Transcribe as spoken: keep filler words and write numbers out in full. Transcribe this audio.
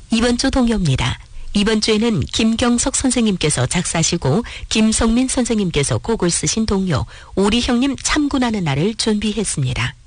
이번 주 동요입니다. 이번 주에는 김경석 선생님께서 작사시고 김성민 선생님께서 곡을 쓰신 동요 우리 형님 참군하는 날을 준비했습니다.